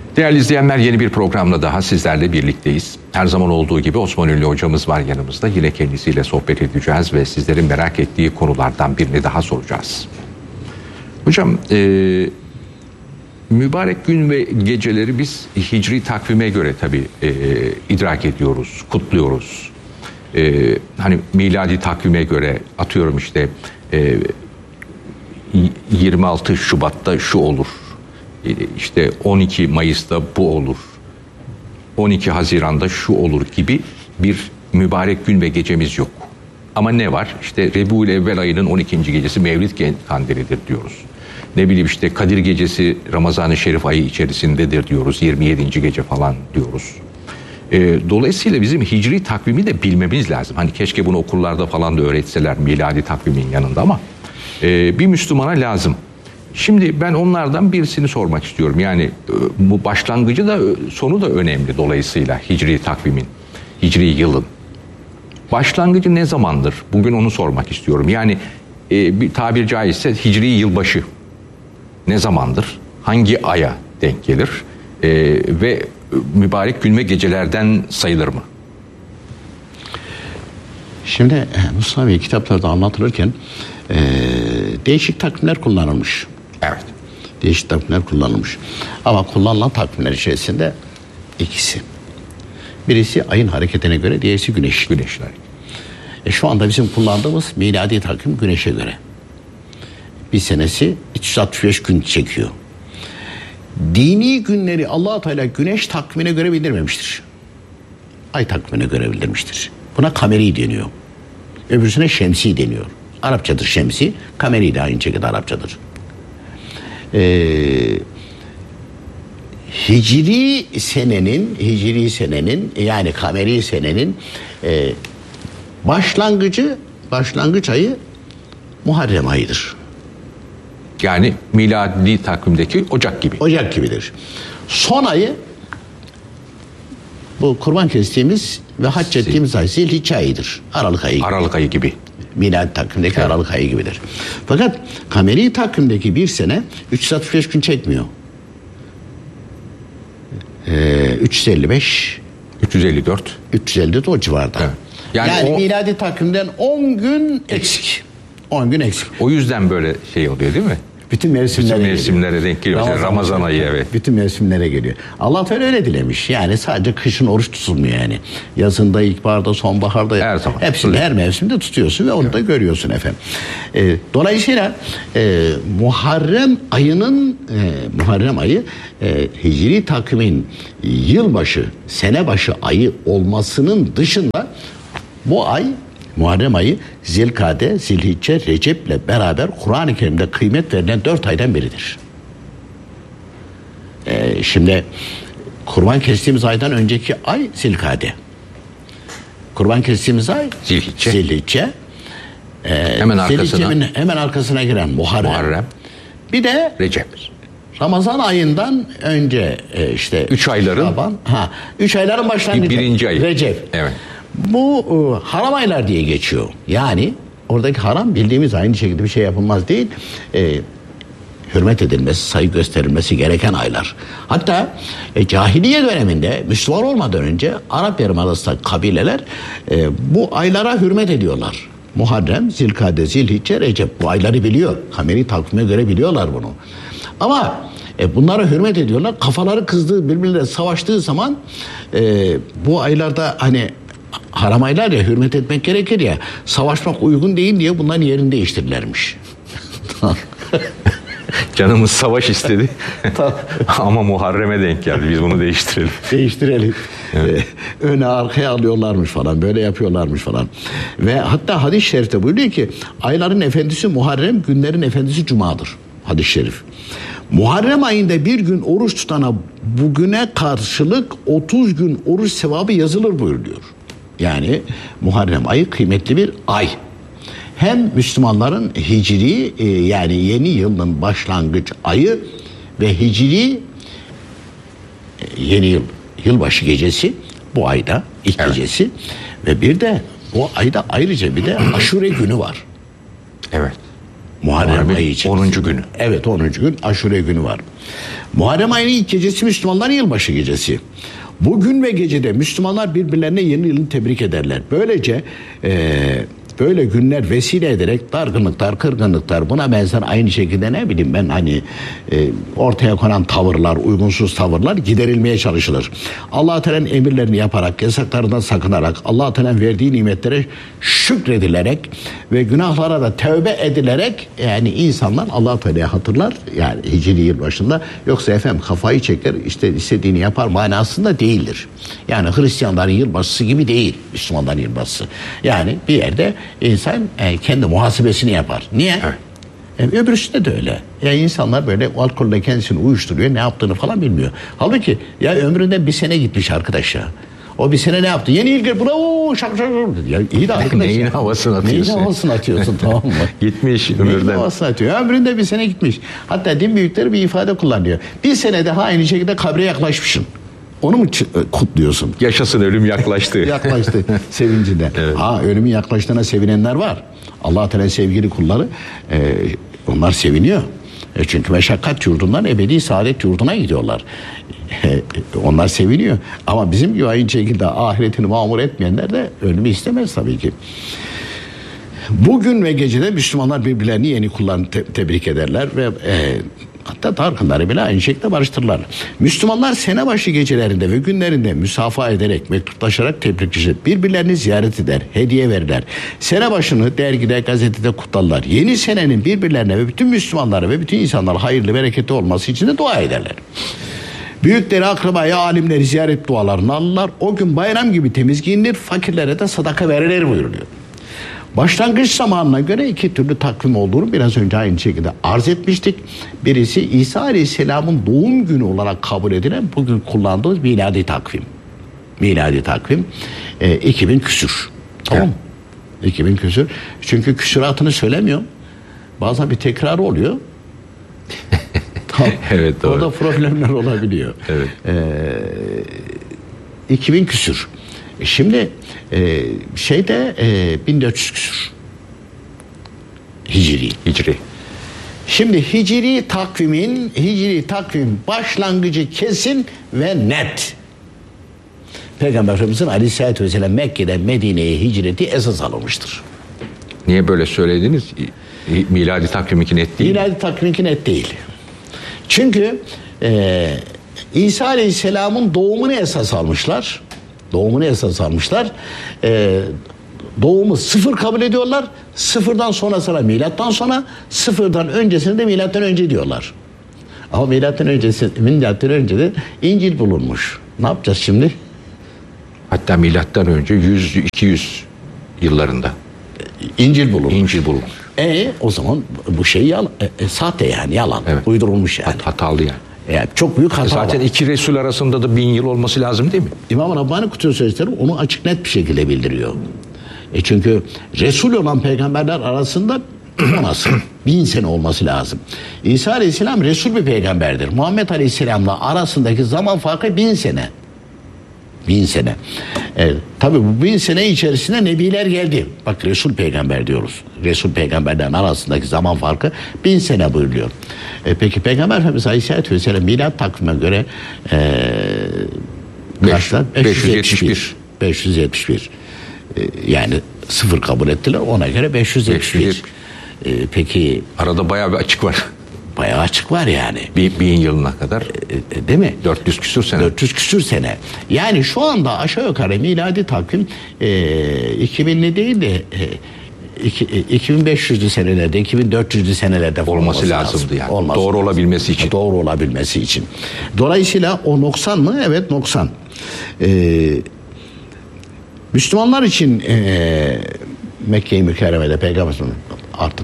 Değerli izleyenler, yeni bir programla daha sizlerle birlikteyiz. Her zaman olduğu gibi Osman Ünlü hocamız var yanımızda. Yine kendisiyle sohbet edeceğiz ve sizlerin merak ettiği konulardan birini daha soracağız. Hocam, mübarek gün ve geceleri biz hicri takvime göre tabii idrak ediyoruz, kutluyoruz. Hani miladi takvime göre atıyorum işte 26 Şubat'ta şu olur. İşte 12 Mayıs'ta bu olur. 12 Haziran'da şu olur gibi bir mübarek gün ve gecemiz yok. Ama ne var? İşte Rebiülevvel ayının 12. gecesi Mevlid kandilidir diyoruz. Ne bileyim işte Kadir gecesi Ramazan-ı Şerif ayı içerisindedir diyoruz. 27. gece falan diyoruz. Dolayısıyla bizim hicri takvimi de bilmemiz lazım. Hani keşke bunu okullarda falan da öğretseler miladi takvimin yanında ama bir Müslümana lazım. Şimdi ben onlardan birisini sormak istiyorum. Yani bu başlangıcı da sonu da önemli dolayısıyla hicri takvimin, hicri yılın. Başlangıcı ne zamandır? Bugün onu sormak istiyorum. Yani bir tabir caizse hicri yılbaşı ne zamandır? Hangi aya denk gelir? Ve mübarek gün ve gecelerden sayılır mı? Şimdi Mustafa Bey kitaplarda anlatılırken değişik takvimler kullanılmış. Evet. Değişik takvimler kullanılmış. Ama kullanılan takvimler içerisinde ikisi. Birisi ayın hareketine göre, diğerisi güneş. Güneşler. Şu anda bizim kullandığımız miladi takvim güneşe göre. Bir senesi 365 gün çekiyor. Dini günleri Allah-u Teala güneş takvimine göre bildirmemiştir. Ay takvimine göre bildirmiştir. Buna kameri deniyor. Öbürsüne şemsi deniyor. Arapçadır şemsi, kameri de aynı şekilde Arapçadır. Hicri senenin yani kameri senenin başlangıç ayı Muharrem ayıdır. Yani miladi takvimdeki Ocak gibi. Ocak gibidir. Son ayı bu kurban kestiğimiz ve hac ettiğimiz ay Zilhicce ayıdır. Aralık ayı. Aralık ayı gibi. Miladi takvimdeki Aralık ayı gibidir. Fakat kameri takvimdeki bir sene 365 gün çekmiyor. 354 o civarda. Evet. Yani miladi takvimden 10 gün eksik. 10 gün eksik. O yüzden böyle şey oluyor değil mi? Bütün mevsimlere denk geliyor. Ramazan ayı evet. Bütün mevsimlere geliyor. Allah Teala öyle dilemiş. Yani sadece kışın oruç tutulmuyor yani. Yazında, ilkbaharda, sonbaharda her zaman. Hepsini her mevsimde tutuyorsun ve onu da görüyorsun efendim. Dolayısıyla Muharrem ayı hicri takvimin yılbaşı, sene başı ayı olmasının dışında bu ay Muharrem ayı Zilkade, Zilhicce, Recep'le beraber Kur'an-ı Kerim'de kıymet verilen 4 aydan biridir. Şimdi kurban kestiğimiz aydan önceki ay Zilkade. Kurban kestiğimiz ay Zilhicce. Hemen arkasına giren Muharrem. Bir de Recep. Ramazan ayından önce işte 3 ayların Şaban, 3 ayların başlangıcı. Birinci ayı. Recep. Evet. Bu haram aylar diye geçiyor. Yani oradaki haram bildiğimiz aynı şekilde bir şey yapılmaz değil. Hürmet edilmesi, saygı gösterilmesi gereken aylar. Hatta cahiliye döneminde Müslüman olmadan önce Arap Yarımadası'ndaki kabileler bu aylara hürmet ediyorlar. Muharrem, Zilkade, Zilhicce, Recep bu ayları biliyor. Kameri takvime göre biliyorlar bunu. Ama bunlara hürmet ediyorlar. Kafaları kızdığı, birbirleriyle savaştığı zaman bu aylarda hani haram aylar ya, hürmet etmek gerekir ya, savaşmak uygun değil diye bunların yerini değiştirirlermiş. Canımız savaş istedi. Ama Muharrem'e denk geldi. Biz bunu değiştirelim. Değiştirelim. Evet. Öne arkaya alıyorlarmış falan. Böyle yapıyorlarmış falan. Ve hatta hadis-i şerifte buyuruyor ki ayların efendisi Muharrem, günlerin efendisi Cuma'dır. Hadis-i şerif. Muharrem ayında bir gün oruç tutana bugüne karşılık 30 gün oruç sevabı yazılır buyuruyor. Yani Muharrem ayı kıymetli bir ay. Hem Müslümanların hicri yani yeni yılın başlangıç ayı ve hicri yeni yıl yılbaşı gecesi bu ayda ilk gecesi ve bir de bu ayda ayrıca bir de Aşure günü var. Evet. Muharrem ayı için. 10. günü. Evet, 10. gün Aşure günü var. Muharrem ayının ilk gecesi Müslümanların yılbaşı gecesi. Bugün ve gecede Müslümanlar birbirlerine yeni yılını tebrik ederler. Böylece böyle günler vesile ederek dargınlıklar, kırgınlıklar, buna benzer aynı şekilde ne bileyim ben hani ortaya konan tavırlar, uygunsuz tavırlar giderilmeye çalışılır. Allah-u Teala'nın emirlerini yaparak, yasaklarından sakınarak, Allah-u Teala'nın verdiği nimetlere şükredilerek ve günahlara da tövbe edilerek yani insanlar Allah-u Teala'yı hatırlar yani Hicri yıl başında, yoksa efendim kafayı çeker işte istediğini yapar manasında değildir. Yani Hristiyanların yılbaşısı gibi değil Müslümanların yılbaşısı. Yani bir yerde insan kendi muhasebesini yapar. Niye? Evet. Öbürsünde de öyle. Ya insanlar böyle alkolle kendisini uyuşturuyor, ne yaptığını falan bilmiyor. Halbuki ya ömründen bir sene gitmiş arkadaş ya. O bir sene ne yaptı? Yeni yıl gel, bravo, şak şak. Ya iyi de arkadaş. Neyin havasını atıyorsun? Neyin havasını atıyorsun tamam mı? Gitmiş Neyin ömürden. havasını atıyor? Ömründe bir sene gitmiş. Hatta din büyükleri bir ifade kullanıyor. Bir sene daha aynı şekilde kabre yaklaşmışsın. Onu mu kutluyorsun? Yaşasın ölüm yaklaştı. Yaklaştı sevincinden. Evet. Ölümün yaklaştığına sevinenler var. Allah Teala sevgili kulları onlar seviniyor. Çünkü meşakkat yurdundan ebedi saadet yurduna gidiyorlar. Onlar seviniyor. Ama bizim gibi aynı şekilde ahiretini mamur etmeyenler de ölümü istemez tabii ki. Bugün ve gecede Müslümanlar birbirlerini yeni kullarını tebrik ederler ve hatta dargınları bile aynı şekilde barıştırırlar. Müslümanlar sene başı gecelerinde ve günlerinde müsafaha ederek, mektuplaşarak tebrikleşir. Birbirlerini ziyaret eder, hediye verirler. Sene başını dergide, gazetede kutlarlar. Yeni senenin birbirlerine ve bütün Müslümanlara ve bütün insanlara hayırlı, bereketli olması için de dua ederler. Büyükleri, akrabayı, alimleri ziyaret dualarını alırlar. O gün bayram gibi temiz giyinilir, fakirlere de sadaka verilir buyuruluyor. Başlangıç zamanına göre iki türlü takvim olduğunu biraz önce aynı şekilde arz etmiştik. Birisi İsa Aleyhisselam'ın doğum günü olarak kabul edilen bugün kullandığımız miladi takvim. Miladi takvim 2000 küsür. Tamam mı? 2000 küsür. Çünkü küsuratını söylemiyorum. Bazen bir tekrar oluyor. Evet doğru. Orada problemler olabiliyor. Evet. 2000 küsür. Şimdi 1400 küsur. Hicri. Şimdi hicri takvim başlangıcı kesin ve net. Peygamber Efendimiz'in Aleyhisselatü Vesselam Mekke'den Medine'ye hicreti esas alınmıştır. Niye böyle söylediniz? Miladi takviminki net değil. Miladi takviminki net değil. Çünkü İsa Aleyhisselam'ın doğumunu esas almışlar. Doğumu sıfır kabul ediyorlar. Sıfırdan sonrasına milattan sonra, sıfırdan öncesini de milattan önce diyorlar. Ama milattan önce de İncil bulunmuş. Ne yapacağız şimdi? Hatta milattan önce 100-200 yıllarında İncil bulunmuş. O zaman bu şey sahte yani yalan. Evet. Uydurulmuş yani. Hatalı yani. Yani çok büyük hata Zaten var. iki Resul arasında da 1000 yıl olması lazım değil mi? İmam Rabbani Kutsal Sözleri onu açık net bir şekilde bildiriyor. Çünkü Resul olan peygamberler arasında nasıl 1000 sene olması lazım. İsa Aleyhisselam Resul bir peygamberdir. Muhammed Aleyhisselam'la arasındaki zaman farkı 1000 sene. 1000 sene. Tabii bu 1000 sene içerisinde nebiler geldi. Bak Resul peygamber diyoruz. Resul peygamberlerin arasındaki zaman farkı 1000 sene buyuruluyor. Peki Peygamber Efendimiz Aleyhisselatü Vesselam milat takvime göre kaçlar? 571. Yani sıfır kabul ettiler. Ona göre 571. Peki arada bayağı bir açık var. Bayağı açık var yani. 1000 yılına kadar. Değil mi? 400 küsür sene. 400 küsür sene. Yani şu anda aşağı yukarı miladi takvim 2000'li değil de 2500'lü senelerde, 2400'lü senelerde olması lazımdı yani. Doğru olabilmesi için. Doğru olabilmesi için. Dolayısıyla o noksan mı? Evet noksan. Müslümanlar için Mekke-i Mükerreme'de Peygamber'in artık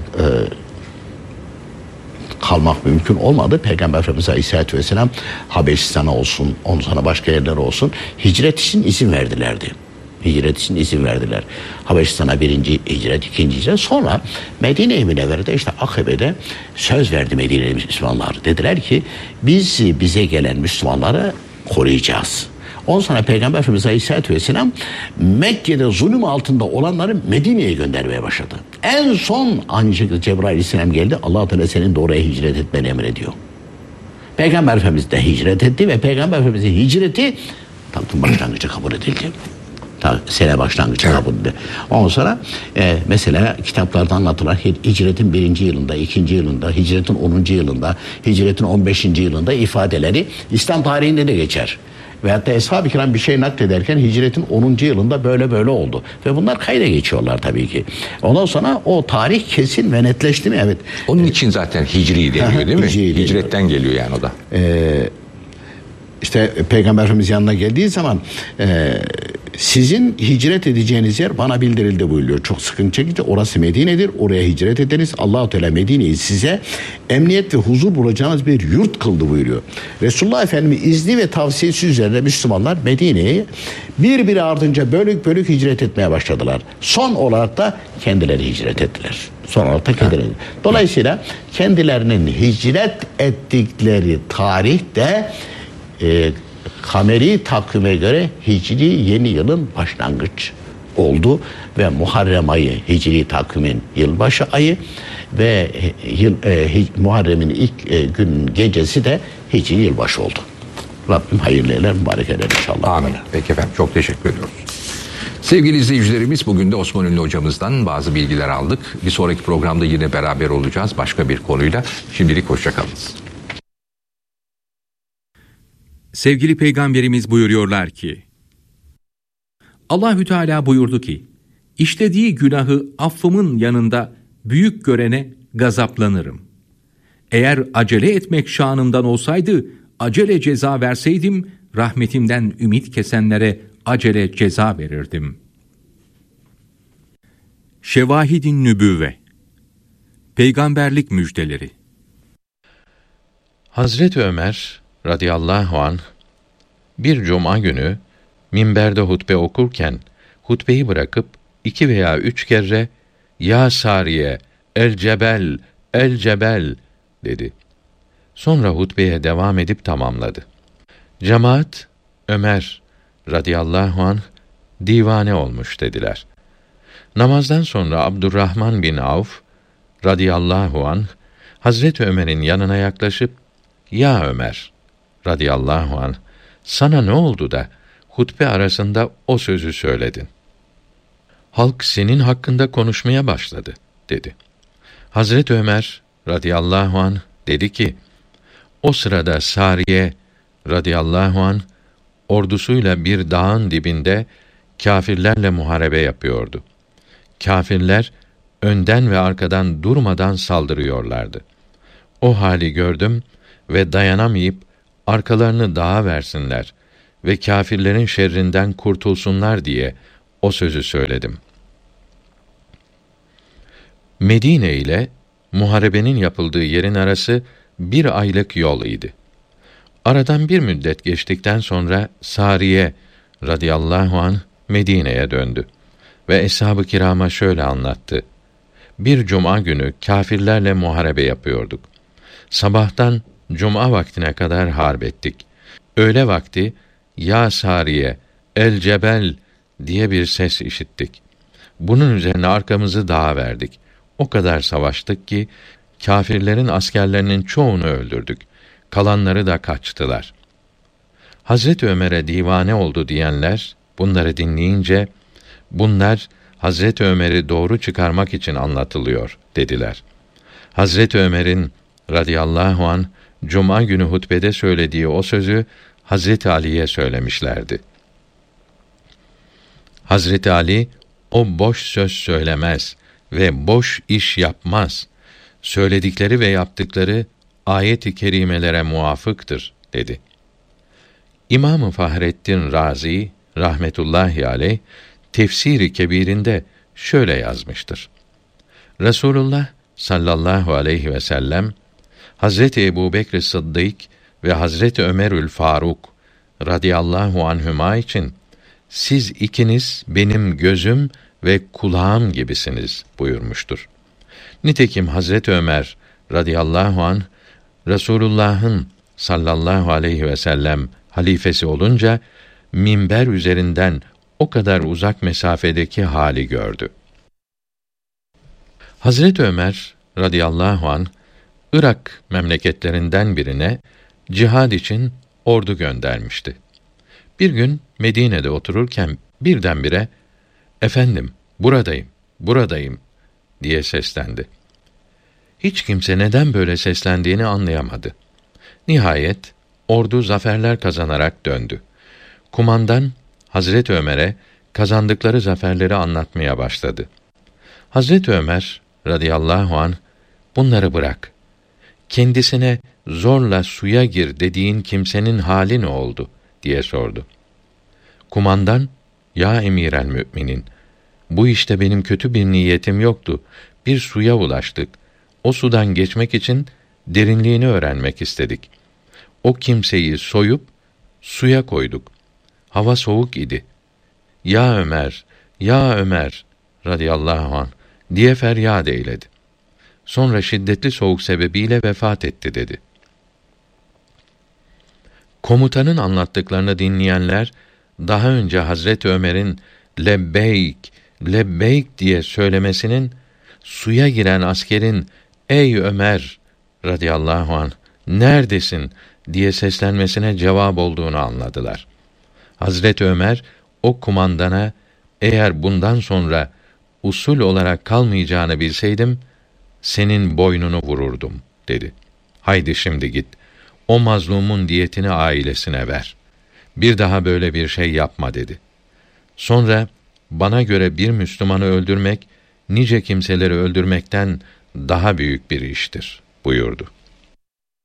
kalmak mümkün olmadı. Peygamber Efendimiz Aleyhisselatü Vesselam Habeşistan'a olsun, ondan sonra başka yerlere olsun hicret için izin verdilerdi. Habeşistan'a 1. hicret, 2. hicret. Sonra Medine-i Münevvere'de işte Akabe'de söz verdi Medine'li Müslümanlar. Dediler ki biz bize gelen Müslümanları koruyacağız. Ondan sonra Peygamber Efendimiz Aleyhisselatü Vesselam Mekke'de zulüm altında olanları Medine'ye göndermeye başladı. En son aynı şekilde Cebrail Aleyhisselam geldi. Allah-u Teala senin de oraya hicret etmeni emrediyor. Peygamber Efendimiz de hicret etti ve Peygamber Efendimiz'in hicreti tabii başlangıcı kabul edildi. Sene başlangıcı kabul edildi. Ondan sonra mesela kitaplarda anlatılan hicretin 1. yılında, 2. yılında, hicretin 10. yılında, hicretin 15. yılında ifadeleri İslam tarihinde de geçer. Ve hatta Eshab-ı Kiram bir şey naklederken hicretin 10. yılında böyle oldu. Ve bunlar kayda geçiyorlar tabii ki. Ondan sonra o tarih kesin ve netleşti mi? Evet. Onun için zaten hicri deniyor değil mi? Hicretten geliyor yani o da. İşte Peygamber Efendimiz yanına geldiği zaman sizin hicret edeceğiniz yer bana bildirildi buyuruyor. Çok sıkıntı çekince orası Medine'dir. Oraya hicret ediniz. Allah-u Teala Medine'yi size emniyet ve huzur bulacağınız bir yurt kıldı buyuruyor. Resulullah Efendimiz izni ve tavsiyesi üzerine Müslümanlar Medine'ye birbiri ardınca bölük hicret etmeye başladılar. Son olarak da kendileri hicret ettiler. Dolayısıyla kendilerinin hicret ettikleri tarihte kameri takvime göre Hicri yeni yılın başlangıç oldu ve Muharrem ayı Hicri takvimin yılbaşı ayı ve Muharrem'in ilk gün gecesi de Hicri yılbaşı oldu. Rabbim hayırlı eyler, mübarek eyler inşallah. Amin. Peki efendim, çok teşekkür ediyoruz. Sevgili izleyicilerimiz, bugün de Osman Ünlü hocamızdan bazı bilgiler aldık. Bir sonraki programda yine beraber olacağız başka bir konuyla. Şimdilik hoşçakalınız. Sevgili Peygamberimiz buyuruyorlar ki, Allahü Teala buyurdu ki, işlediği günahı affımın yanında büyük görene gazaplanırım. Eğer acele etmek şanımdan olsaydı, acele ceza verseydim, rahmetimden ümit kesenlere acele ceza verirdim. Şevahid-i Nübüvve, Peygamberlik müjdeleri. Hazreti Ömer radıyallahu anh bir cuma günü minberde hutbe okurken hutbeyi bırakıp 2 veya 3 kere "Ya Sariye, el cebel, el cebel" dedi. Sonra hutbeye devam edip tamamladı. Cemaat, Ömer radıyallahu anh divane olmuş dediler. Namazdan sonra Abdurrahman bin Avf radıyallahu anh Hazreti Ömer'in yanına yaklaşıp, "Ya Ömer radıyallahu anh, sana ne oldu da hutbe arasında o sözü söyledin? Halk senin hakkında konuşmaya başladı," dedi. Hazreti Ömer radıyallahu anh dedi ki, o sırada Sariye radıyallahu anh ordusuyla bir dağın dibinde kâfirlerle muharebe yapıyordu. Kâfirler önden ve arkadan durmadan saldırıyorlardı. O hali gördüm ve dayanamayıp arkalarını dağa versinler ve kâfirlerin şerrinden kurtulsunlar diye o sözü söyledim. Medine ile muharebenin yapıldığı yerin arası 1 aylık yol idi. Aradan bir müddet geçtikten sonra Sariye radıyallahu anh Medine'ye döndü ve eshab-ı kirama şöyle anlattı: Bir cuma günü kâfirlerle muharebe yapıyorduk. Sabahtan cuma vaktine kadar harp ettik. Öğle vakti "Ya Sariye, el cebel" diye bir ses işittik. Bunun üzerine arkamızı dağa verdik. O kadar savaştık ki kâfirlerin askerlerinin çoğunu öldürdük. Kalanları da kaçtılar. Hazreti Ömer'e divane oldu diyenler bunları dinleyince, bunlar Hazreti Ömer'i doğru çıkarmak için anlatılıyor dediler. Hazreti Ömer'in radıyallahu anh cuma günü hutbede söylediği o sözü Hazreti Ali'ye söylemişlerdi. Hazreti Ali, o boş söz söylemez ve boş iş yapmaz. Söyledikleri ve yaptıkları ayet-i kerimelere muvafıktır dedi. İmam-ı Fahrettin Razi rahmetullahi aleyh Tefsir-i Kebir'inde şöyle yazmıştır: Resulullah sallallahu aleyhi ve sellem Hazreti Ebubekr Sıddık ve Hazreti Ömerül Faruk radıyallahu anhüma için siz ikiniz benim gözüm ve kulağım gibisiniz buyurmuştur. Nitekim Hazreti Ömer radıyallahu anh Resulullah'ın sallallahu aleyhi ve sellem halifesi olunca minber üzerinden o kadar uzak mesafedeki hali gördü. Hazreti Ömer radıyallahu anh Irak memleketlerinden birine cihad için ordu göndermişti. Bir gün Medine'de otururken birdenbire "Efendim, buradayım, buradayım" diye seslendi. Hiç kimse neden böyle seslendiğini anlayamadı. Nihayet ordu zaferler kazanarak döndü. Kumandan Hazret Ömer'e kazandıkları zaferleri anlatmaya başladı. Hazret Ömer radıyallahu anh, "Bunları bırak. Kendisine zorla suya gir dediğin kimsenin hali ne oldu?" diye sordu. Kumandan, "Ya emîrel müminin, bu işte benim kötü bir niyetim yoktu. Bir suya ulaştık. O sudan geçmek için derinliğini öğrenmek istedik. O kimseyi soyup suya koyduk. Hava soğuk idi. Ya Ömer, ya Ömer radıyallahu anh diye feryat eyledi. Sonra şiddetli soğuk sebebiyle vefat etti" dedi. Komutanın anlattıklarını dinleyenler, daha önce Hazret Ömer'in "Lebbeyk, lebbeyk" diye söylemesinin, suya giren askerin "Ey Ömer radıyallahu anh, neredesin?" diye seslenmesine cevap olduğunu anladılar. Hazret Ömer, o kumandana, "Eğer bundan sonra usul olarak kalmayacağını bilseydim, senin boynunu vururdum" dedi. "Haydi şimdi git, o mazlumun diyetini ailesine ver. Bir daha böyle bir şey yapma" dedi. Sonra, "Bana göre bir Müslümanı öldürmek, nice kimseleri öldürmekten daha büyük bir iştir" buyurdu.